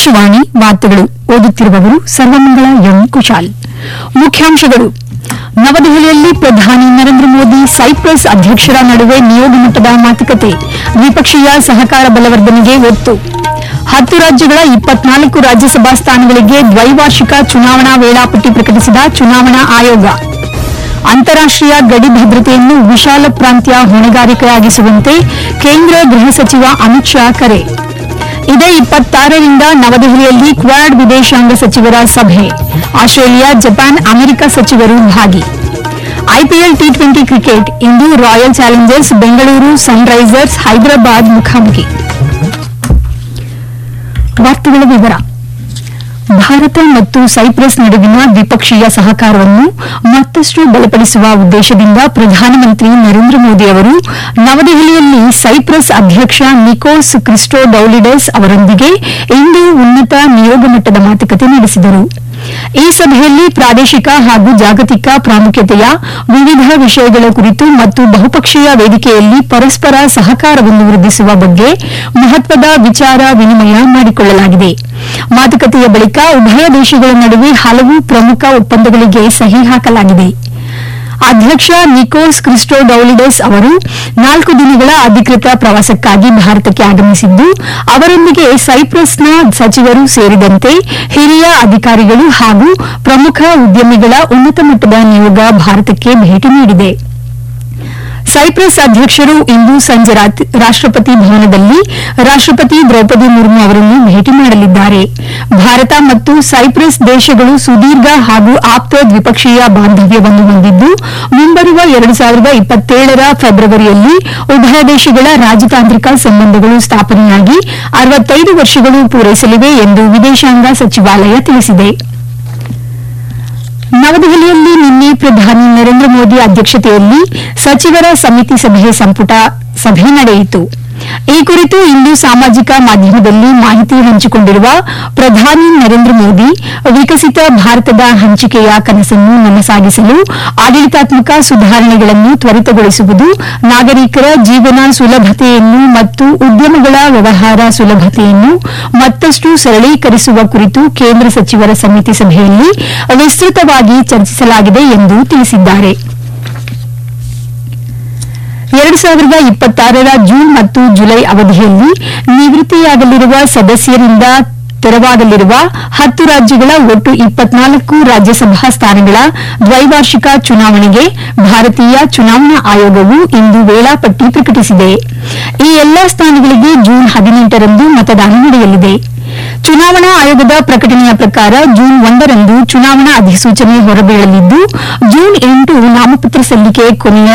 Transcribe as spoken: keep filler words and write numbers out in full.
ಆಕಾಶವಾಣಿ ವಾರ್ತೆಗಳು ಓದುತ್ತಿರುವವರು ಸರ್ವಮಂಗಳ ಎಂ ಕುಶಾಲ್. ಮುಖ್ಯಾಂಶಗಳು: ನವದೆಹಲಿಯಲ್ಲಿ ಪ್ರಧಾನಿ ನರೇಂದ್ರ ಮೋದಿ ಸೈಪ್ರಸ್ ಅಧ್ಯಕ್ಷರ ನಡುವೆ ನಿಯೋಗ ಮಟ್ಟದ ಮಾತುಕತೆ, ದ್ವಿಪಕ್ಷೀಯ ಸಹಕಾರ ಬಲವರ್ಧನೆಗೆ ಒತ್ತು. ಹತ್ತು ರಾಜ್ಯಗಳ ಇಪ್ಪತ್ನಾಲ್ಕು ರಾಜ್ಯಸಭಾ ಸ್ಥಾನಗಳಿಗೆ ದ್ವೈವಾರ್ಷಿಕ ಚುನಾವಣಾ ವೇಳಾಪಟ್ಟಿ ಪ್ರಕಟಿಸಿದ ಚುನಾವಣಾ ಆಯೋಗ. ಅಂತಾರಾಷ್ಟೀಯ ಗಡಿ ಭದ್ರತೆಯನ್ನು ವಿಶಾಲ ಪ್ರಾಂತ್ಯ ಹೊಣೆಗಾರಿಕೆಯಾಗಿಸುವಂತೆ ಕೇಂದ್ರ ಗೃಹ ಸಚಿವ ಅಮಿತ್ ಶಾ ಕರೆ. ಇದೇ ಇಪ್ಪತ್ತಾರರಿಂದ ನವದೆಹಲಿಯಲ್ಲಿ ಕ್ವಾಡ್ ವಿದೇಶಾಂಗ ಸಚಿವರ ಸಭೆ, ಆಸ್ಟ್ರೇಲಿಯಾ, ಜಪಾನ್, ಅಮೆರಿಕ ಸಚಿವರು ಭಾಗಿ. ಐಪಿಎಲ್ ಟಿ ಟ್ವೆಂಟಿ ಕ್ರಿಕೆಟ್ ಇಂದು royal Challengers Bengaluru Sunrisers Hyderabad ಮುಖಾಮುಖಿ. ವಾರ್ತೆಗಳ ವಿವರ. ಭಾರತ ಮತ್ತು ಸೈಪ್ರಸ್ ನಡುವಿನ ದ್ವಿಪಕ್ಷೀಯ ಸಹಕಾರವನ್ನು ಮತ್ತಷ್ಟು ಬಲಪಡಿಸುವ ಉದ್ದೇಶದಿಂದ ಪ್ರಧಾನಮಂತ್ರಿ ನರೇಂದ್ರ ಮೋದಿ ಅವರು ನವದೆಹಲಿಯಲ್ಲಿ ಸೈಪ್ರಸ್ ಅಧ್ಯಕ್ಷ ನಿಕೋಸ್ ಕ್ರಿಸ್ಟೋಡೌಲಿಡಸ್ ಅವರೊಂದಿಗೆ ಇಂದು ಉನ್ನತ ನಿಯೋಗ ಮಟ್ಟದ ಮಾತುಕತೆ ನಡೆಸಿದರು. ಈ ಸಭೆಯಲ್ಲಿ ಪ್ರಾದೇಶಿಕ ಹಾಗೂ ಜಾಗತಿಕ ಪ್ರಾಮುಖ್ಯತೆಯ ವಿವಿಧ ವಿಷಯಗಳ ಕುರಿತು ಮತ್ತು ಬಹುಪಕ್ಷೀಯ ವೇದಿಕೆಯಲ್ಲಿ ಪರಸ್ಪರ ಸಹಕಾರವನ್ನು ವೃದ್ಧಿಸುವ ಬಗ್ಗೆ ಮಹತ್ವದ ವಿಚಾರ ವಿನಿಮಯ ಮಾಡಿಕೊಳ್ಳಲಾಗಿದೆ. ಮಾತುಕತೆಯ ಬಳಿಕ ಉಭಯ ದೇಶಗಳ ನಡುವೆ ಹಲವು ಪ್ರಮುಖ ಒಪ್ಪಂದಗಳಿಗೆ ಸಹಿ ಹಾಕಲಾಗಿದೆ. ಅಧ್ಯಕ್ಷ ನಿಕೋಸ್ ಕ್ರಿಸ್ಟೋಡೌಲಿಡಸ್ ಅವರು ನಾಲ್ಕು ದಿನಗಳ ಅಧಿಕೃತ ಪ್ರವಾಸಕ್ಕಾಗಿ ಭಾರತಕ್ಕೆ ಆಗಮಿಸಿದ್ದು, ಅವರೊಂದಿಗೆ ಸೈಪ್ರಸ್ನ ಸಚಿವರು ಸೇರಿದಂತೆ ಹಿರಿಯ ಅಧಿಕಾರಿಗಳು ಹಾಗೂ ಪ್ರಮುಖ ಉದ್ಯಮಿಗಳ ಉನ್ನತ ಮಟ್ಟದ ನಿಯೋಗ ಭಾರತಕ್ಕೆ ಭೇಟಿ ನೀಡಿದೆ. ಸೈಪ್ರಸ್ ಅಧ್ಯಕ್ಷರು ಇಂದು ಸಂಜೆ ರಾಷ್ಟಪತಿ ಭವನದಲ್ಲಿ ರಾಷ್ಟಪತಿ ದ್ರೌಪದಿ ಮುರ್ಮು ಅವರನ್ನು ಭೇಟಿ ಮಾಡಲಿದ್ದಾರೆ. ಭಾರತ ಮತ್ತು ಸೈಪ್ರಸ್ ದೇಶಗಳು ಸುದೀರ್ಘ ಹಾಗೂ ಆಪ್ತ ದ್ವಿಪಕ್ಷೀಯ ಬಾಂಧವ್ಯವನ್ನು ಹೊಂದಿದ್ದು, ಮುಂಬರುವ ಎರಡು ಸಾವಿರದ ಇಪ್ಪತ್ತೇಳರ ಫೆಬ್ರವರಿಯಲ್ಲಿ ಉಭಯ ದೇಶಗಳ ರಾಜತಾಂತ್ರಿಕ ಸಂಬಂಧಗಳು ಸ್ಥಾಪನೆಯಾಗಿ ಅರವತ್ತೈದು ವರ್ಷಗಳು ಪೂರೈಸಲಿವೆ ಎಂದು ವಿದೇಶಾಂಗ ಸಚಿವಾಲಯ ತಿಳಿಸಿದೆ. ನವದೆಹಲಿಯಲ್ಲಿ ನಿನ್ನೆ ಪ್ರಧಾನಿ ನರೇಂದ್ರ ಮೋದಿ ಅಧ್ಯಕ್ಷತೆಯಲ್ಲಿ ಸಚಿವರ ಸಮಿತಿ ಸಭೆ ಸಂಪುಟ ಸಭೆ ನಡೆಯಿತು. ಈ ಕುರಿತು ಇಂದು ಸಾಮಾಜಿಕ ಮಾಧ್ಯಮದಲ್ಲಿ ಮಾಹಿತಿ ಹಂಚಿಕೊಂಡಿರುವ ಪ್ರಧಾನಿ ನರೇಂದ್ರ ಮೋದಿ, ವಿಕಸಿತ ಭಾರತದ ಹಂಚಿಕೆಯ ಕನಸನ್ನು ನನಸಾಗಿಸಲು ಆಡಳಿತಾತ್ಮಕ ಸುಧಾರಣೆಗಳನ್ನು ತ್ವರಿತಗೊಳಿಸುವುದು, ನಾಗರಿಕರ ಜೀವನ ಸುಲಭತೆಯನ್ನು ಮತ್ತು ಉದ್ಯಮಗಳ ವ್ಯವಹಾರ ಸುಲಭತೆಯನ್ನು ಮತ್ತಷ್ಟು ಸರಳೀಕರಿಸುವ ಕುರಿತು ಕೇಂದ್ರ ಸಚಿವರ ಸಮಿತಿ ಸಭೆಯಲ್ಲಿ ವಿಸ್ತೃತವಾಗಿ ಚರ್ಚಿಸಲಾಗಿದೆ ಎಂದು ತಿಳಿಸಿದ್ದಾರೆ. ಎರಡು ಸಾವಿರದ ಇಪ್ಪತ್ತಾರರ ಜೂನ್ ಮತ್ತು ಜುಲೈ ಅವಧಿಯಲ್ಲಿ ನಿವೃತ್ತಿಯಾಗಲಿರುವ ಸದಸ್ಯರಿಂದ ತೆರವಾಗಲಿರುವ ಹತ್ತು ರಾಜ್ಯಗಳ ಒಟ್ಟು ಇಪ್ಪತ್ನಾಲ್ಕು ರಾಜ್ಯಸಭಾ ಸ್ಥಾನಗಳ ದ್ವೈವಾರ್ಷಿಕ ಚುನಾವಣೆಗೆ ಭಾರತೀಯ ಚುನಾವಣಾ ಆಯೋಗವು ಇಂದು ವೇಳಾಪಟ್ಟಿ ಪ್ರಕಟಿಸಿದೆ. ಈ ಎಲ್ಲಾ ಸ್ಥಾನಗಳಿಗೆ ಜೂನ್ ಹದಿನೆಂಟರಂದು ಮತದಾನ ನಡೆಯಲಿದೆ. ಚುನಾವಣಾ ಆಯೋಗದ ಪ್ರಕಟಣೆಯ ಪ್ರಕಾರ ಜೂನ್ ಒಂದರಂದು ಚುನಾವಣಾ ಅಧಿಸೂಚನೆ ಹೊರಬೀಳಲಿದ್ದು, ಜೂನ್ ಎಂಟು ನಾಮಪತ್ರ ಸಲ್ಲಿಕೆ ಕೊನೆಯ